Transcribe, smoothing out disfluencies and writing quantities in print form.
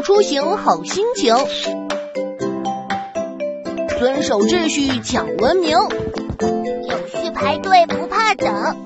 出行好心情，遵守秩序讲文明， 有序排队不怕等，